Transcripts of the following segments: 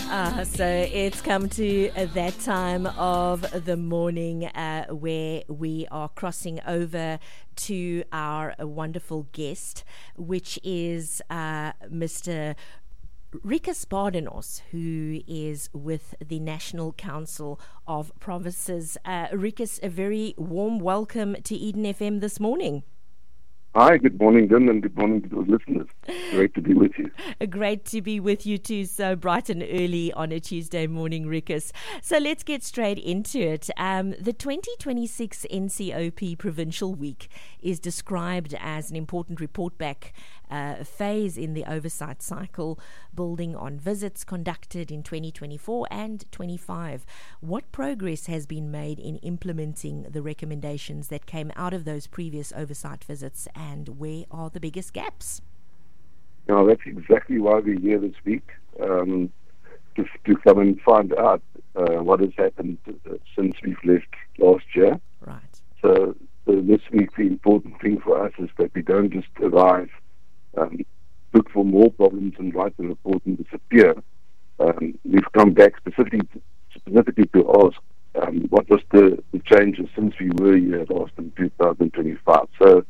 So it's come to that time of the morning where we are crossing over to our wonderful guest, which is Mr. Rikus Badenhorst, who is with the National Council of Provinces. Rikus, a very warm welcome to Eden FM this morning. Hi, good morning, Lynn, and good morning to those listeners. Great to be with you. Great to be with you too, so bright and early on a Tuesday morning, Rikus. So let's get straight into it. The 2026 NCOP Provincial Week is described as an important report back phase in the oversight cycle, building on visits conducted in 2024 and 25. What progress has been made in implementing the recommendations that came out of those previous oversight visits, and where are the biggest gaps? Now, that's exactly why we're here this week, to come and find out what has happened since we've left last year. Right. So this week, the important thing for us is that we don't just arrive, look for more problems and write the report and disappear. We've come back specifically to ask what was the changes since we were here last in 2025. So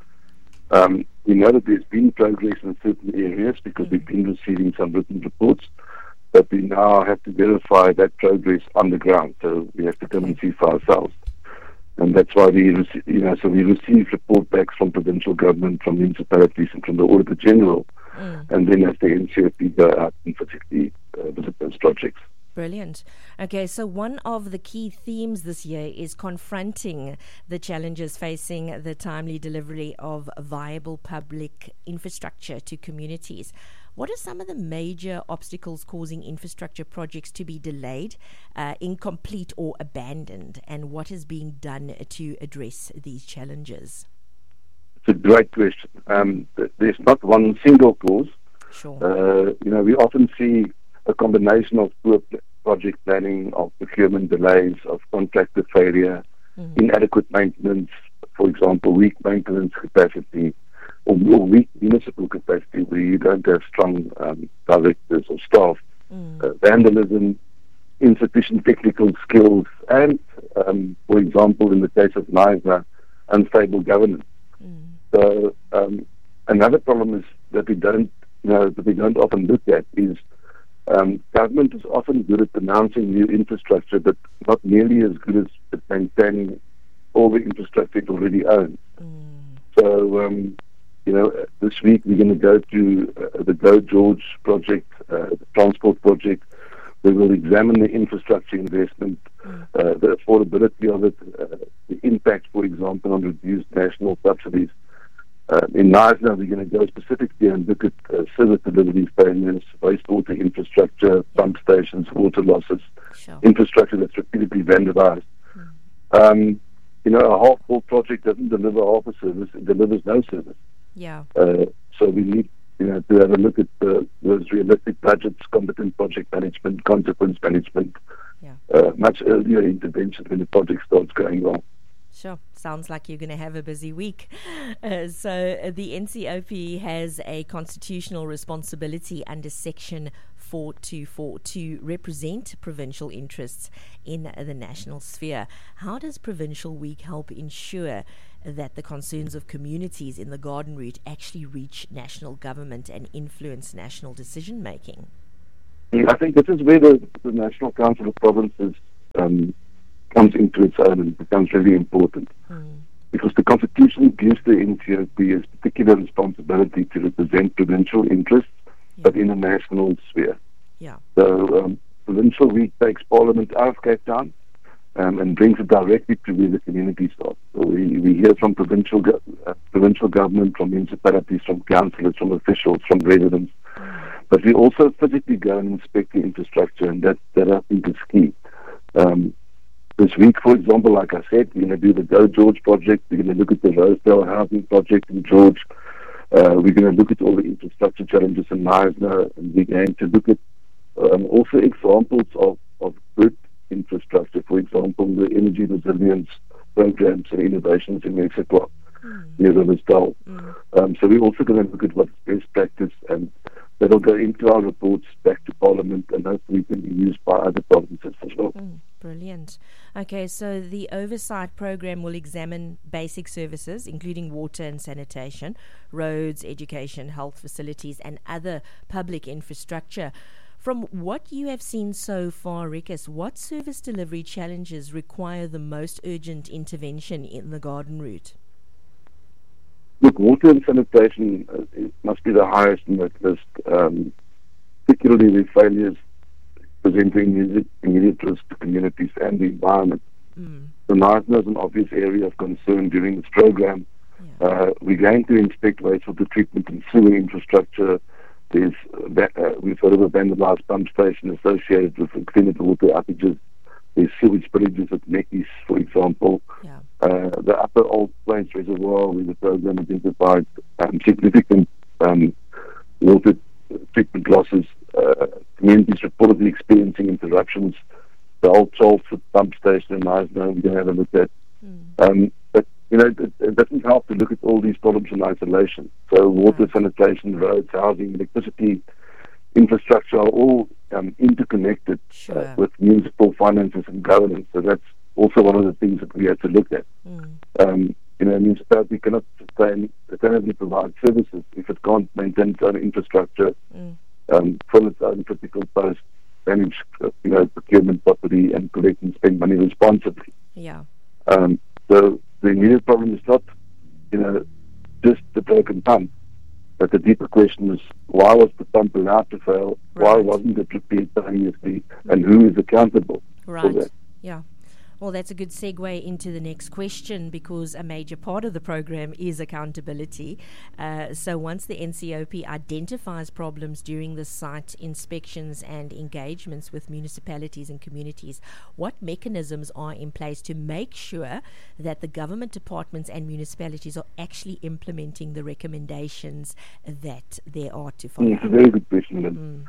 we know that there's been progress in certain areas because we've been receiving some written reports, but we now have to verify that progress on the ground. So we have to come and see for ourselves. And that's why we receive report backs from provincial government, from municipalities, and from the Auditor General. And then as the NCOP go out and physically visit those projects. Brilliant. Okay, so one of the key themes this year is confronting the challenges facing the timely delivery of viable public infrastructure to communities. What are some of the major obstacles causing infrastructure projects to be delayed, incomplete or abandoned, and what is being done to address these challenges? It's a great question. There's not one single cause. Sure. We often see a combination of poor project planning, of procurement delays, of contractor failure, inadequate maintenance, for example, weak maintenance capacity, or weak municipal capacity where you don't have strong directors or staff, vandalism, insufficient technical skills, and, for example, in the case of NISA, unstable governance. So another problem is that we don't often look at is government is often good at announcing new infrastructure, but not nearly as good as maintaining all the infrastructure it already owns. So, this week we're going to go to the Go George project, the transport project. We will examine the infrastructure investment, the affordability of it, the impact, for example, on reduced national subsidies. In NISA, we're going to go specifically and look at service delivery failures, wastewater infrastructure, pump stations, water losses, infrastructure that's repeatedly vandalized. A half-full project doesn't deliver half a service, it delivers no service. Yeah. So we need to have a look at those realistic budgets, competent project management, consequence management, much earlier intervention when the project starts going wrong. Sure. Sounds like you're going to have a busy week. So the NCOP has a constitutional responsibility under Section 424 to represent provincial interests in the national sphere. How does Provincial Week help ensure that the concerns of communities in the Garden Route actually reach national government and influence national decision making? I think this is where the National Council of Provinces comes into its own and becomes really important. Because the Constitution gives the NCOP a particular responsibility to represent provincial interests, but in a national sphere. So Provincial Week takes Parliament out of Cape Town and brings it directly to where the communities are. So we hear from provincial government, from municipalities, from councillors, from officials, from residents. But we also physically go and inspect the infrastructure, and that I think is key. This week, for example, like I said, we're going to do the Go George project. We're going to look at the Rosedale housing project in George. We're going to look at all the infrastructure challenges in NISA, and we're going to look at also examples of good infrastructure. For example, the energy resilience programs and innovations in Mexico near Rosedale. So we're also going to look at what's best practice and that'll go into our reports back to Parliament and hopefully can be used by other provinces as well. Brilliant. Okay, so the oversight program will examine basic services, including water and sanitation, roads, education, health facilities, and other public infrastructure. From what you have seen so far, Rikus, what service delivery challenges require the most urgent intervention in the Garden Route? Look, water and sanitation it must be the highest in that list, particularly with failures presenting immediate risk to communities and the environment. So Knysna is an obvious area of concern during this program. We're going to inspect wastewater treatment and sewer infrastructure. We've heard of a vandalized pump station associated with extended water outages. There's sewage spillages at Nekkies, for example. The Upper Old Plains Reservoir, where the program identified significant water treatment losses. Communities reportedly experiencing interruptions. The old Salford pump station in Knysna, we're going to have a look at. But, it doesn't help to look at all these problems in isolation. So water, sanitation, roads, housing, electricity, infrastructure are all interconnected with municipal finances and governance. So that's also one of the things that we have to look at. Municipality cannot sustainably provide services if it can't maintain its own infrastructure, fill its own critical posts, manage procurement properly, and collect and spend money responsibly. So the immediate problem is not, just the broken pump, but the deeper question is, why was the pump allowed to fail? Why wasn't it repaired timely? And who is accountable for that? Well, that's a good segue into the next question, because a major part of the program is accountability. So once the NCOP identifies problems during the site inspections and engagements with municipalities and communities, what mechanisms are in place to make sure that the government departments and municipalities are actually implementing the recommendations that there are to follow? It's a very good question.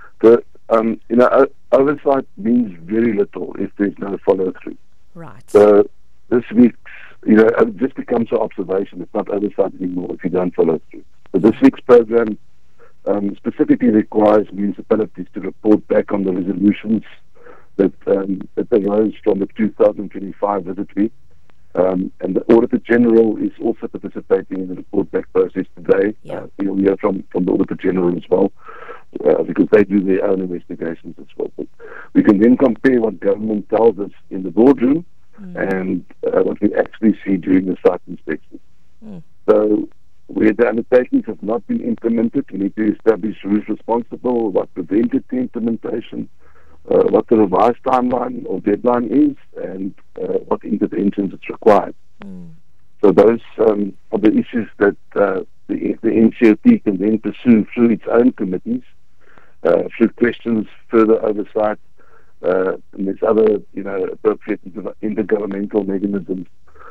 Oversight means very little if there's no follow-through. So this week's, it just becomes an observation. It's not oversight anymore if you don't follow through. So this week's program specifically requires municipalities to report back on the resolutions that arose from the 2025 visit week. And the Auditor General is also participating in the report back process today. You'll hear from the Auditor General as well, because they do their own investigations as well. But we can then compare what government tells us in the boardroom and what we actually see during the site inspections. So where the undertakings have not been implemented, we need to establish who's responsible, what prevented the implementation, what the revised timeline or deadline is, and what interventions it's required. So those are the issues that the NCOP can then pursue through its own committees, through questions, further oversight, and there's other, appropriate intergovernmental mechanisms.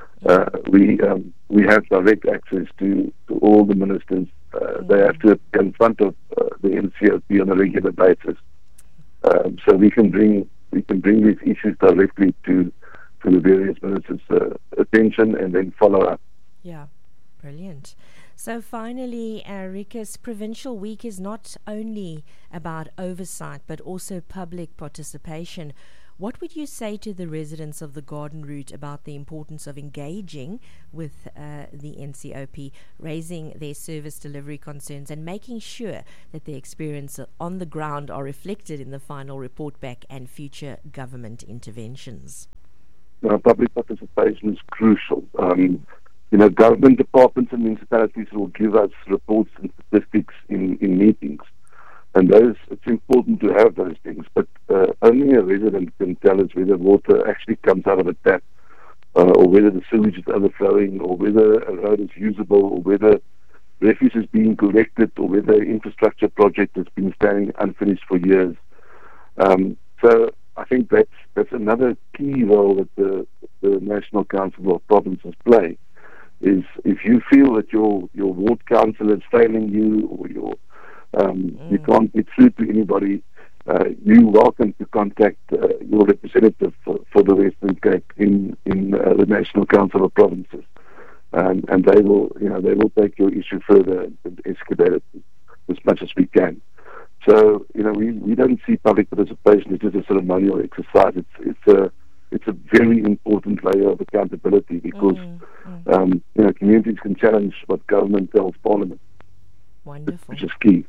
We have direct access to all the ministers. They have to appear in front of the NCOP on a regular basis. So we can bring these issues directly to the various ministers' attention and then follow up. Brilliant. So finally, Rikus, Provincial Week is not only about oversight but also public participation. What would you say to the residents of the Garden Route about the importance of engaging with the NCOP, raising their service delivery concerns and making sure that their experience on the ground are reflected in the final report back and future government interventions? Public participation is crucial. Government departments and municipalities will give us reports and statistics in meetings. And it's important to have those things, but only a resident can tell us whether water actually comes out of a tap, or whether the sewage is overflowing, or whether a road is usable, or whether refuse is being collected, or whether an infrastructure project has been standing unfinished for years. So I think that's another key role that the National Council of Provinces play, is if you feel that your ward council is failing you, or you can't get through to anybody, you're welcome to contact your representative for the Western Cape in the National Council of Provinces, and they will take your issue further and escalate it as much as we can. So, we don't see public participation as just a ceremonial exercise. It's a very important layer of accountability because communities can challenge what government tells Parliament. Wonderful. Which is key.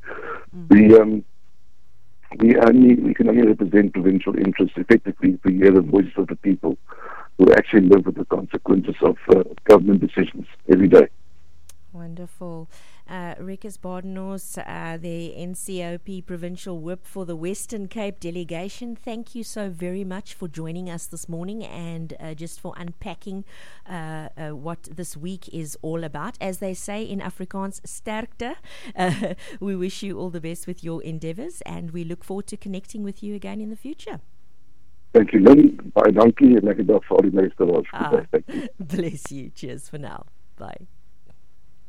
We can only represent provincial interests effectively if we hear the voices of the people who actually live with the consequences of government decisions every day. Wonderful. Rikus Badenhorst, the NCOP Provincial Whip for the Western Cape delegation, thank you so very much for joining us this morning and just for unpacking what this week is all about. As they say in Afrikaans, sterkte. We wish you all the best with your endeavours and we look forward to connecting with you again in the future. Thank you, Lynn. Baie dankie en lekker dag vir al die luisteraars. Bless you. Cheers for now. Bye.